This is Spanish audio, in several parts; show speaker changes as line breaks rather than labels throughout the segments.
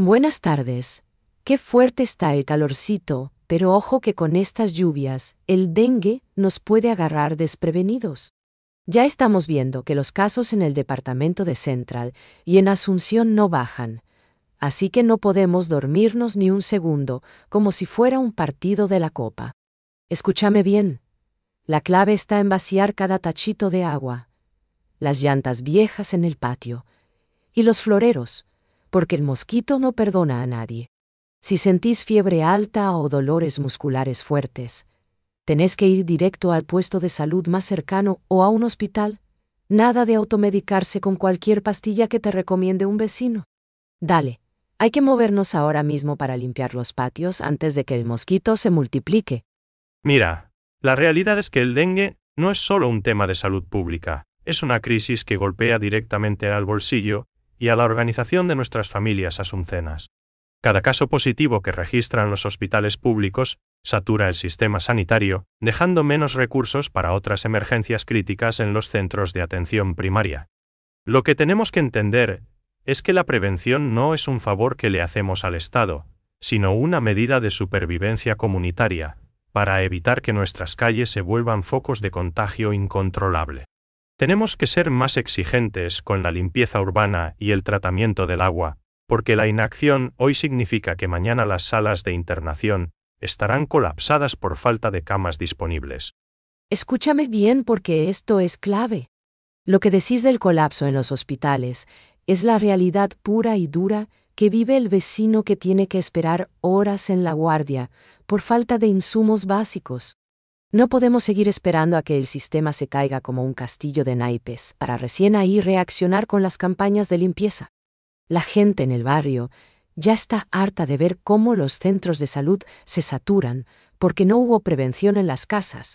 Buenas tardes. Qué fuerte está el calorcito, pero ojo que con estas lluvias, el dengue nos puede agarrar desprevenidos. Ya estamos viendo que los casos en el departamento de Central y en Asunción no bajan, así que no podemos dormirnos ni un segundo, como si fuera un partido de la Copa. Escúchame bien. La clave está en vaciar cada tachito de agua, las llantas viejas en el patio y los floreros, porque el mosquito no perdona a nadie. Si sentís fiebre alta o dolores musculares fuertes, tenés que ir directo al puesto de salud más cercano o a un hospital. Nada de automedicarse con cualquier pastilla que te recomiende un vecino. Dale, hay que movernos ahora mismo para limpiar los patios antes de que el mosquito se multiplique.
Mira, la realidad es que el dengue no es solo un tema de salud pública, es una crisis que golpea directamente al bolsillo y a la organización de nuestras familias asuncenas. Cada caso positivo que registran los hospitales públicos satura el sistema sanitario, dejando menos recursos para otras emergencias críticas en los centros de atención primaria. Lo que tenemos que entender es que la prevención no es un favor que le hacemos al Estado, sino una medida de supervivencia comunitaria, para evitar que nuestras calles se vuelvan focos de contagio incontrolable. Tenemos que ser más exigentes con la limpieza urbana y el tratamiento del agua, porque la inacción hoy significa que mañana las salas de internación estarán colapsadas por falta de camas disponibles.
Escúchame bien porque esto es clave. Lo que decís del colapso en los hospitales es la realidad pura y dura que vive el vecino que tiene que esperar horas en la guardia por falta de insumos básicos. No podemos seguir esperando a que el sistema se caiga como un castillo de naipes para recién ahí reaccionar con las campañas de limpieza. La gente en el barrio ya está harta de ver cómo los centros de salud se saturan porque no hubo prevención en las casas.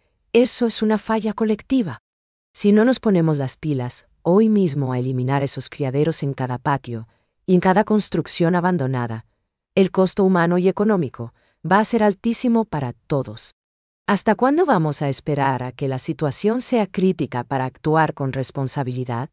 Eso es una falla colectiva. Si no nos ponemos las pilas hoy mismo a eliminar esos criaderos en cada patio y en cada construcción abandonada, el costo humano y económico va a ser altísimo para todos. ¿Hasta cuándo vamos a esperar a que la situación sea crítica para actuar con responsabilidad?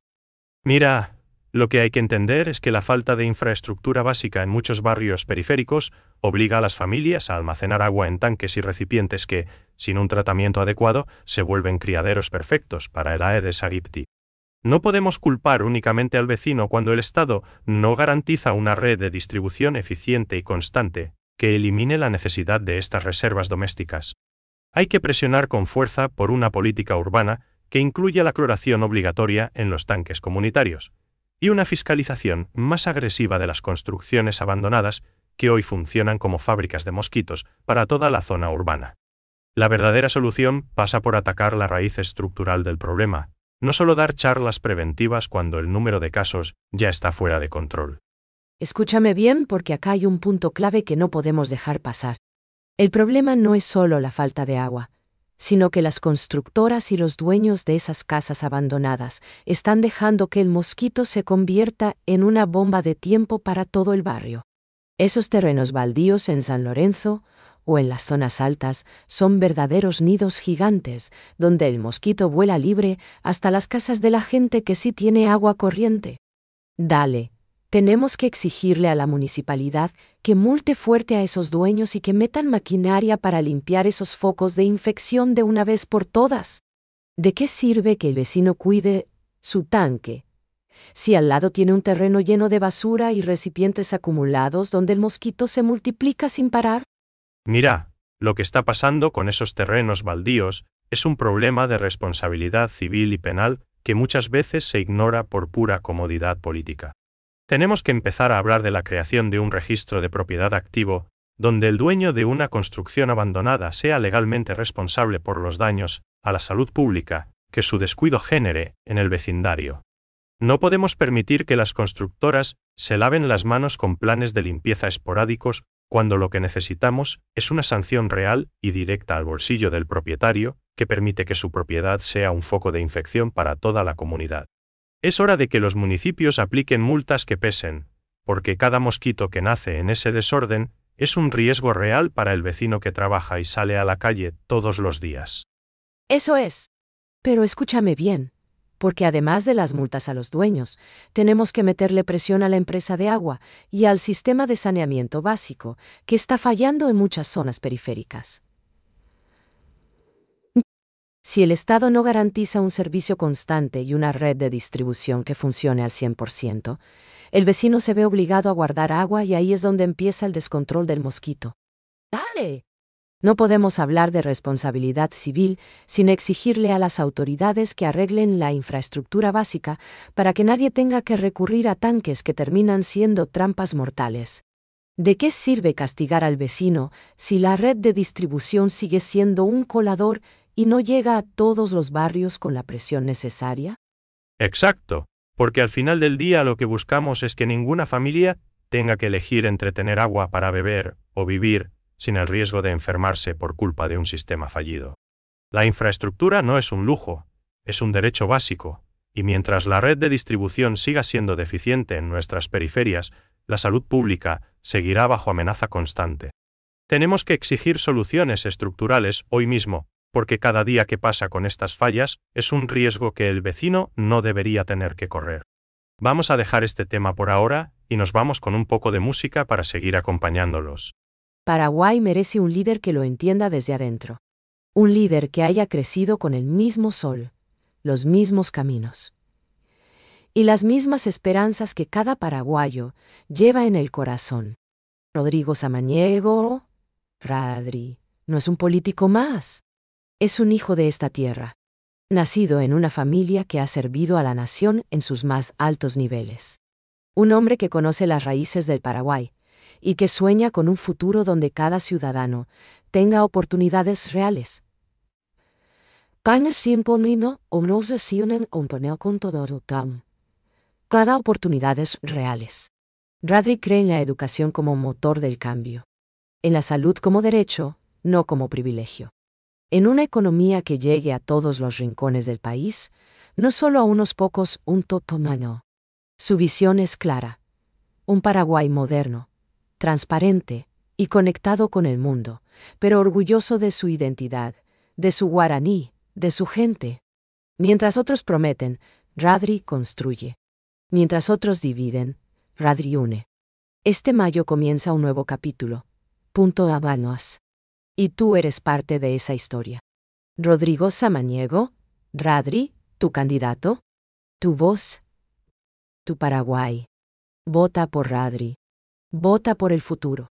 Mira, lo que hay que entender es que la falta de infraestructura básica en muchos barrios periféricos obliga a las familias a almacenar agua en tanques y recipientes que, sin un tratamiento adecuado, se vuelven criaderos perfectos para el Aedes aegypti. No podemos culpar únicamente al vecino cuando el Estado no garantiza una red de distribución eficiente y constante que elimine la necesidad de estas reservas domésticas. Hay que presionar con fuerza por una política urbana que incluya la cloración obligatoria en los tanques comunitarios y una fiscalización más agresiva de las construcciones abandonadas que hoy funcionan como fábricas de mosquitos para toda la zona urbana. La verdadera solución pasa por atacar la raíz estructural del problema, no solo dar charlas preventivas cuando el número de casos ya está fuera de control.
Escúchame bien porque acá hay un punto clave que no podemos dejar pasar. El problema no es solo la falta de agua, sino que las constructoras y los dueños de esas casas abandonadas están dejando que el mosquito se convierta en una bomba de tiempo para todo el barrio. Esos terrenos baldíos en San Lorenzo o en las zonas altas son verdaderos nidos gigantes, donde el mosquito vuela libre hasta las casas de la gente que sí tiene agua corriente. Dale. Tenemos que exigirle a la municipalidad que multe fuerte a esos dueños y que metan maquinaria para limpiar esos focos de infección de una vez por todas. ¿De qué sirve que el vecino cuide su tanque si al lado tiene un terreno lleno de basura y recipientes acumulados donde el mosquito se multiplica sin parar?
Mira, lo que está pasando con esos terrenos baldíos es un problema de responsabilidad civil y penal que muchas veces se ignora por pura comodidad política. Tenemos que empezar a hablar de la creación de un registro de propiedad activo, donde el dueño de una construcción abandonada sea legalmente responsable por los daños a la salud pública que su descuido genere en el vecindario. No podemos permitir que las constructoras se laven las manos con planes de limpieza esporádicos cuando lo que necesitamos es una sanción real y directa al bolsillo del propietario que permite que su propiedad sea un foco de infección para toda la comunidad. Es hora de que los municipios apliquen multas que pesen, porque cada mosquito que nace en ese desorden es un riesgo real para el vecino que trabaja y sale a la calle todos los días.
Eso es. Pero escúchame bien. porque además de las multas a los dueños, tenemos que meterle presión a la empresa de agua y al sistema de saneamiento básico, que está fallando en muchas zonas periféricas. Si el Estado no garantiza un servicio constante y una red de distribución que funcione al 100%, el vecino se ve obligado a guardar agua y ahí es donde empieza el descontrol del mosquito. ¡Dale! No podemos hablar de responsabilidad civil sin exigirle a las autoridades que arreglen la infraestructura básica para que nadie tenga que recurrir a tanques que terminan siendo trampas mortales. ¿De qué sirve castigar al vecino si la red de distribución sigue siendo un colador y no llega a todos los barrios con la presión necesaria?
Exacto, porque al final del día lo que buscamos es que ninguna familia tenga que elegir entre tener agua para beber o vivir sin el riesgo de enfermarse por culpa de un sistema fallido. La infraestructura no es un lujo, es un derecho básico, y mientras la red de distribución siga siendo deficiente en nuestras periferias, la salud pública seguirá bajo amenaza constante. Tenemos que exigir soluciones estructurales hoy mismo, porque cada día que pasa con estas fallas es un riesgo que el vecino no debería tener que correr. Vamos a dejar este tema por ahora y nos vamos con un poco de música para seguir acompañándolos.
Paraguay merece un líder que lo entienda desde adentro. Un líder que haya crecido con el mismo sol, los mismos caminos y las mismas esperanzas que cada paraguayo lleva en el corazón. Rodrigo Samaniego, Radri, no es un político más. Es un hijo de esta tierra, nacido en una familia que ha servido a la nación en sus más altos niveles. Un hombre que conoce las raíces del Paraguay y que sueña con un futuro donde cada ciudadano tenga oportunidades reales. Cada oportunidades reales. Radri cree en la educación como motor del cambio, en la salud como derecho, no como privilegio. En una economía que llegue a todos los rincones del país, no solo a unos pocos, un totomano. Su visión es clara. Un Paraguay moderno, transparente y conectado con el mundo, pero orgulloso de su identidad, de su guaraní, de su gente. Mientras otros prometen, Radri construye. Mientras otros dividen, Radri une. Este mayo comienza un nuevo capítulo. Punto Habanos. Y tú eres parte de esa historia. Rodrigo Samaniego, Radri, tu candidato, tu voz, tu Paraguay. Vota por Radri. Vota por el futuro.